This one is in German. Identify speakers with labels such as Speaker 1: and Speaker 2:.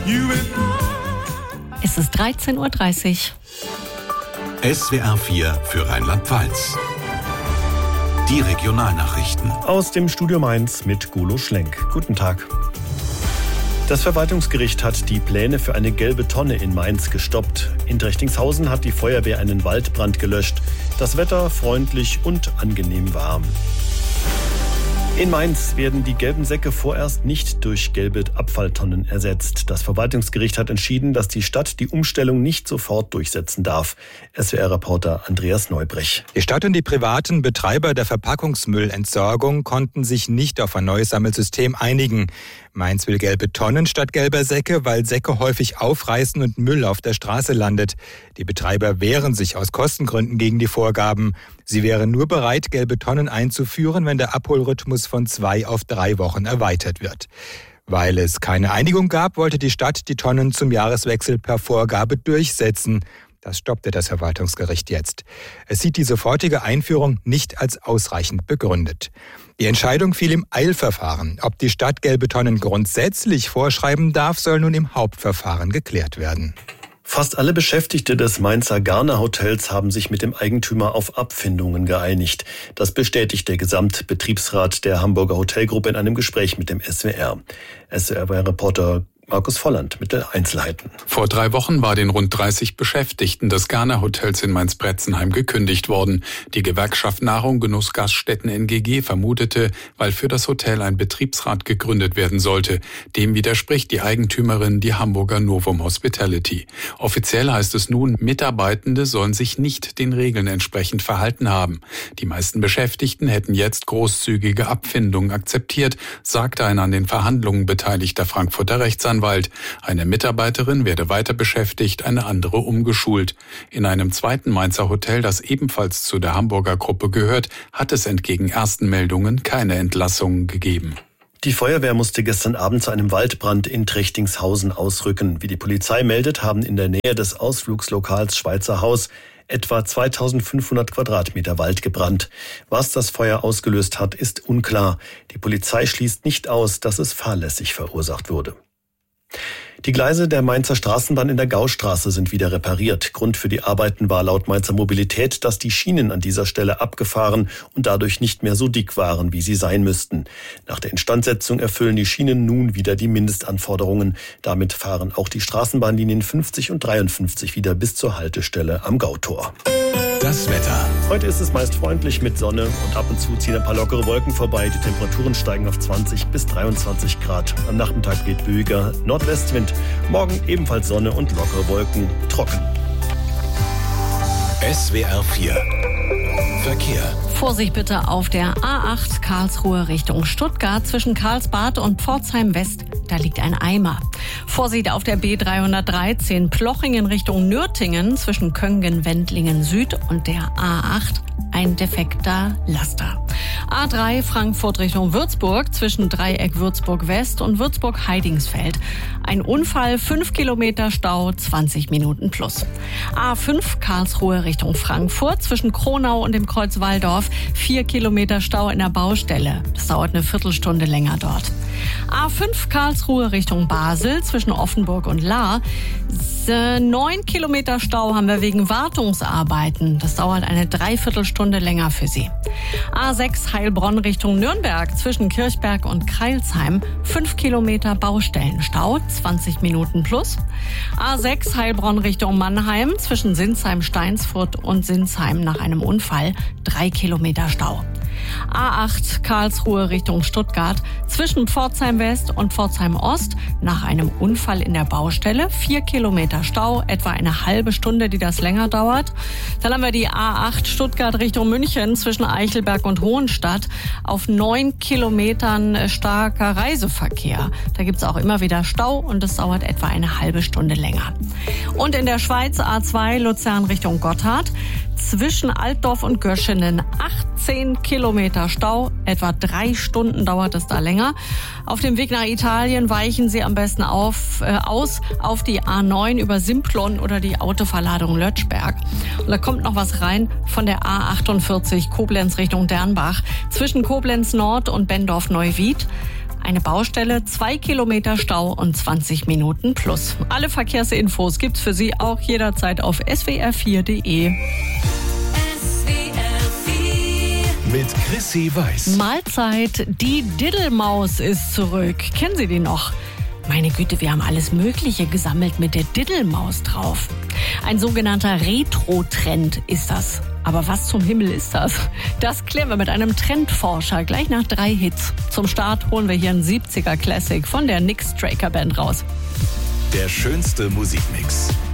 Speaker 1: Es ist 13.30 Uhr.
Speaker 2: SWR 4 für Rheinland-Pfalz. Die Regionalnachrichten.
Speaker 3: Aus dem Studio Mainz mit Golo Schlenk. Guten Tag. Das Verwaltungsgericht hat die Pläne für eine gelbe Tonne in Mainz gestoppt. In Trechtingshausen hat die Feuerwehr einen Waldbrand gelöscht. Das Wetter freundlich und angenehm warm. In Mainz werden die gelben Säcke vorerst nicht durch gelbe Abfalltonnen ersetzt. Das Verwaltungsgericht hat entschieden, dass die Stadt die Umstellung nicht sofort durchsetzen darf. SWR-Reporter Andreas Neubrech.
Speaker 4: Die Stadt und die privaten Betreiber der Verpackungsmüllentsorgung konnten sich nicht auf ein neues Sammelsystem einigen. Mainz will gelbe Tonnen statt gelber Säcke, weil Säcke häufig aufreißen und Müll auf der Straße landet. Die Betreiber wehren sich aus Kostengründen gegen die Vorgaben. Sie wären nur bereit, gelbe Tonnen einzuführen, wenn der Abholrhythmus von 2 auf 3 Wochen erweitert wird. Weil es keine Einigung gab, wollte die Stadt die Tonnen zum Jahreswechsel per Vorgabe durchsetzen. Das stoppte das Verwaltungsgericht jetzt. Es sieht die sofortige Einführung nicht als ausreichend begründet. Die Entscheidung fiel im Eilverfahren. Ob die Stadt gelbe Tonnen grundsätzlich vorschreiben darf, soll nun im Hauptverfahren geklärt werden.
Speaker 3: Fast alle Beschäftigte des Mainzer Garner Hotels haben sich mit dem Eigentümer auf Abfindungen geeinigt. Das bestätigt der Gesamtbetriebsrat der Hamburger Hotelgruppe in einem Gespräch mit dem SWR. SWR-Reporter Markus Volland mit den Einzelheiten.
Speaker 5: Vor 3 Wochen war den rund 30 Beschäftigten des Garner Hotels in Mainz-Bretzenheim gekündigt worden. Die Gewerkschaft Nahrung Genuss Gaststätten NGG vermutete, weil für das Hotel ein Betriebsrat gegründet werden sollte. Dem widerspricht die Eigentümerin, die Hamburger Novum Hospitality. Offiziell heißt es nun, Mitarbeitende sollen sich nicht den Regeln entsprechend verhalten haben. Die meisten Beschäftigten hätten jetzt großzügige Abfindungen akzeptiert, sagte ein an den Verhandlungen beteiligter Frankfurter Rechtsanwalt. Eine Mitarbeiterin werde weiter beschäftigt, eine andere umgeschult. In einem zweiten Mainzer Hotel, das ebenfalls zu der Hamburger Gruppe gehört, hat es entgegen ersten Meldungen keine Entlassungen gegeben.
Speaker 3: Die Feuerwehr musste gestern Abend zu einem Waldbrand in Trechtingshausen ausrücken. Wie die Polizei meldet, haben in der Nähe des Ausflugslokals Schweizer Haus etwa 2500 Quadratmeter Wald gebrannt. Was das Feuer ausgelöst hat, ist unklar. Die Polizei schließt nicht aus, dass es fahrlässig verursacht wurde. Die Gleise der Mainzer Straßenbahn in der Gaustraße sind wieder repariert. Grund für die Arbeiten war laut Mainzer Mobilität, dass die Schienen an dieser Stelle abgefahren und dadurch nicht mehr so dick waren, wie sie sein müssten. Nach der Instandsetzung erfüllen die Schienen nun wieder die Mindestanforderungen. Damit fahren auch die Straßenbahnlinien 50 und 53 wieder bis zur Haltestelle am Gautor.
Speaker 2: Das Wetter.
Speaker 3: Heute ist es meist freundlich mit Sonne und ab und zu ziehen ein paar lockere Wolken vorbei. Die Temperaturen steigen auf 20 bis 23 Grad. Am Nachmittag weht ruhiger Nordwestwind. Morgen ebenfalls Sonne und lockere Wolken. Trocken.
Speaker 2: SWR 4 Verkehr.
Speaker 1: Vorsicht bitte auf der A8 Karlsruhe Richtung Stuttgart zwischen Karlsbad und Pforzheim West. Da liegt ein Eimer. Vorsicht auf der B313 Plochingen Richtung Nürtingen zwischen Köngen-Wendlingen Süd und der A8 ein defekter Laster. A3 Frankfurt Richtung Würzburg zwischen Dreieck Würzburg West und Würzburg Heidingsfeld. Ein Unfall, 5 Kilometer Stau, 20 Minuten plus. A5 Karlsruhe Richtung Frankfurt zwischen Kronau und dem Kreuz Walldorf. 4 Kilometer Stau in der Baustelle. Das dauert eine Viertelstunde länger dort. A5 Karlsruhe Richtung Basel zwischen Offenburg und Lahr. 9 Kilometer Stau haben wir wegen Wartungsarbeiten. Das dauert eine Dreiviertelstunde länger für Sie. A6 Heilbronn Richtung Nürnberg zwischen Kirchberg und Crailsheim. 5 Kilometer Baustellenstau, 20 Minuten plus. A6 Heilbronn Richtung Mannheim zwischen Sinsheim-Steinsfurt und Sinsheim nach einem Unfall. 3 Kilometer Stau. A8 Karlsruhe Richtung Stuttgart zwischen Pforzheim West und Pforzheim Ost nach einem Unfall in der Baustelle. 4 Kilometer Stau, etwa eine halbe Stunde, die das länger dauert. Dann haben wir die A8 Stuttgart Richtung München zwischen Eichelberg und Hohenstadt auf 9 Kilometern starker Reiseverkehr. Da gibt es auch immer wieder Stau und es dauert etwa eine halbe Stunde länger. Und in der Schweiz A2 Luzern Richtung Gotthard zwischen Altdorf und Göschenen 18 Kilometer Stau, etwa 3 Stunden dauert es da länger. Auf dem Weg nach Italien weichen Sie am besten aus auf die A9 über Simplon oder die Autoverladung Lötschberg. Und da kommt noch was rein von der A48 Koblenz Richtung Dernbach zwischen Koblenz Nord und Bendorf Neuwied. Eine Baustelle, 2 Kilometer Stau und 20 Minuten plus. Alle Verkehrsinfos gibt's für Sie auch jederzeit auf swr4.de.
Speaker 2: Mit Chrissy Weiß.
Speaker 1: Mahlzeit, die Diddelmaus ist zurück. Kennen Sie die noch? Meine Güte, wir haben alles Mögliche gesammelt mit der Diddelmaus drauf. Ein sogenannter Retro-Trend ist das. Aber was zum Himmel ist das? Das klären wir mit einem Trendforscher gleich nach 3 Hits. Zum Start holen wir hier einen 70er Classic von der Nick Straker Band raus.
Speaker 2: Der schönste Musikmix.